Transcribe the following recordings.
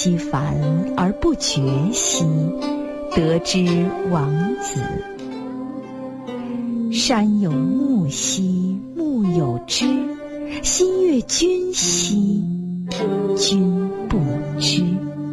积烦而不绝兮，得之王子。山有木兮木有枝，心悦君兮君不知。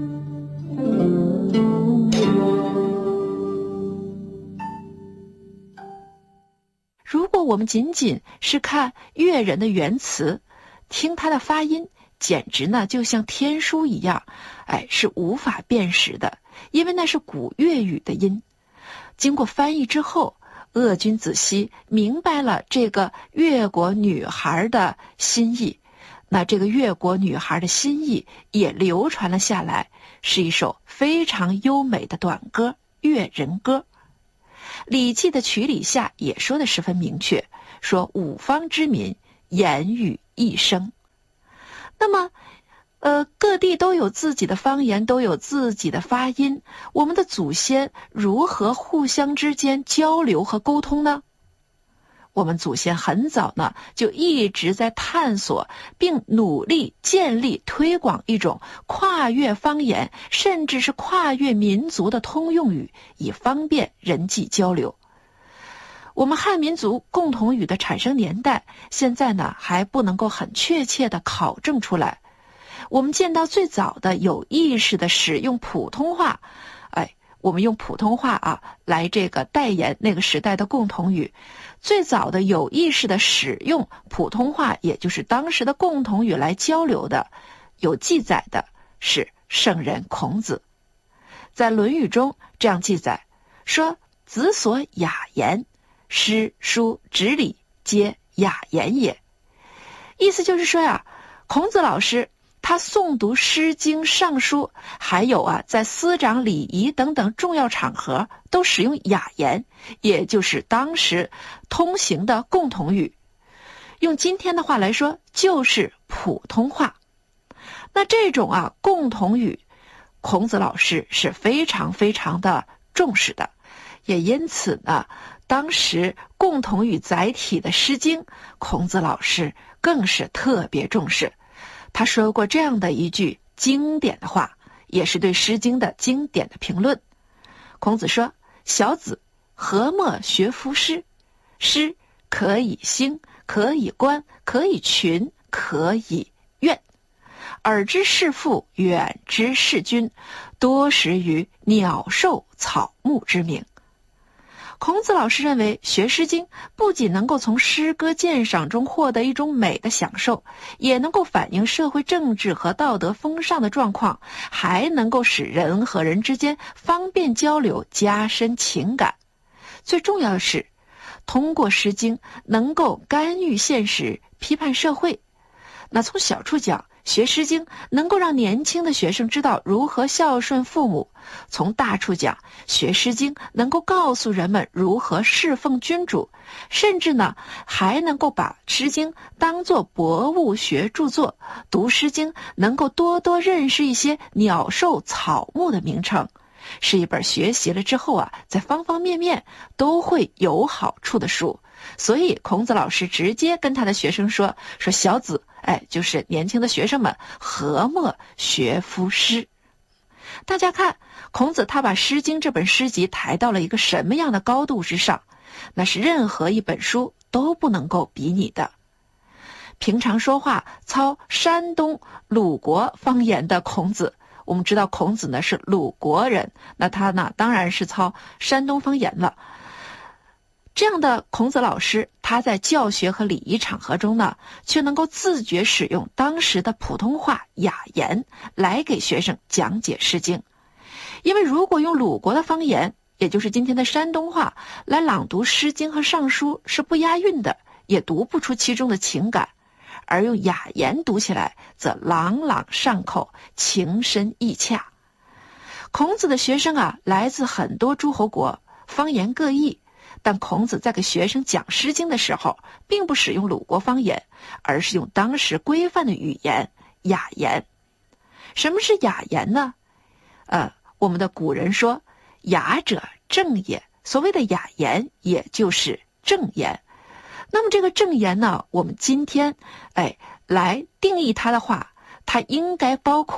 如果我们仅仅是看越人的原词，听它的发音，简直呢就像天书一样，是无法辨识的，因为那是古越语的音。经过翻译之后，鄂君子兮明白了这个越国女孩的心意，那这个越国女孩的心意也流传了下来，是一首非常优美的短歌《越人歌》。礼记的曲礼下也说得十分明确，说五方之民言语一声。那么各地都有自己的方言，都有自己的发音，我们的祖先如何互相之间交流和沟通呢？我们祖先很早呢就一直在探索并努力建立推广一种跨越方言甚至是跨越民族的通用语，以方便人际交流。我们汉民族共同语的产生年代现在呢还不能够很确切的考证出来。我们见到最早的有意识的使用普通话，我们用普通话来这个代言那个时代的共同语。最早的有意识的使用普通话，也就是当时的共同语来交流的，有记载的是圣人孔子。在《论语》中这样记载说：“子所雅言，诗书直礼皆雅言也。”意思就是说孔子老师他诵读诗经尚书，还有在司长礼仪等等重要场合都使用雅言，也就是当时通行的共同语。用今天的话来说，就是普通话。那这种共同语，孔子老师是非常非常的重视的，也因此呢，当时共同语载体的诗经，孔子老师更是特别重视。他说过这样的一句经典的话，也是对《诗经》的经典的评论。孔子说：“小子，何莫学夫诗？诗可以兴，可以观，可以群，可以怨。耳之视父，远之视君，多识于鸟兽草木之名。”孔子老师认为，学《诗经》不仅能够从诗歌鉴赏中获得一种美的享受，也能够反映社会政治和道德风尚的状况，还能够使人和人之间方便交流，加深情感。最重要的是，通过《诗经》能够干预现实，批判社会。那从小处讲，学《诗经》能够让年轻的学生知道如何孝顺父母；从大处讲，学《诗经》能够告诉人们如何侍奉君主，甚至呢，还能够把《诗经》当作博物学著作。读《诗经》能够多多认识一些鸟兽草木的名称，是一本学习了之后在方方面面都会有好处的书。所以孔子老师直接跟他的学生说小子，就是年轻的学生们，何莫学夫诗？大家看，孔子他把《诗经》这本诗集抬到了一个什么样的高度之上，那是任何一本书都不能够比拟的。平常说话操山东鲁国方言的孔子，我们知道孔子呢是鲁国人，那他呢当然是操山东方言了。这样的孔子老师，他在教学和礼仪场合中呢，却能够自觉使用当时的普通话雅言来给学生讲解《诗经》。因为如果用鲁国的方言，也就是今天的山东话来朗读《诗经》和《尚书》是不押韵的，也读不出其中的情感，而用雅言读起来则朗朗上口，情深意洽。孔子的学生来自很多诸侯国，方言各异，但孔子在给学生讲《诗经》的时候，并不使用鲁国方言，而是用当时规范的语言雅言。什么是雅言呢？我们的古人说雅者正也，所谓的雅言也就是正言。那么这个正言呢，我们今天来定义它的话，它应该包括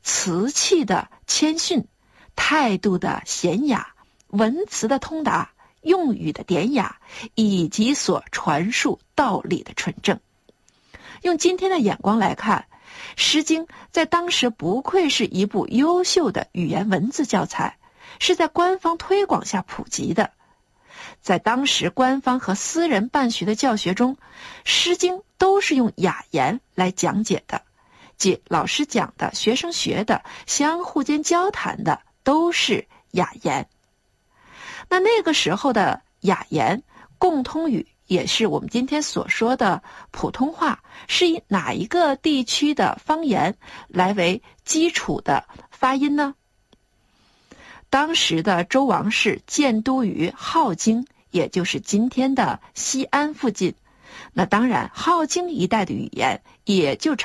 瓷器的谦逊，态度的娴雅，文辞的通达，用语的典雅，以及所传述道理的纯正。用今天的眼光来看，《诗经》在当时不愧是一部优秀的语言文字教材，是在官方推广下普及的。在当时官方和私人办学的教学中，《诗经》都是用雅言来讲解的，即老师讲的、学生学的、相互间交谈的都是雅言。那个时候的雅言共通语，也是我们今天所说的普通话，是以哪一个地区的方言来为基础的发音呢？当时的周王室建都于镐京，也就是今天的西安附近。那当然，镐京一带的语言也就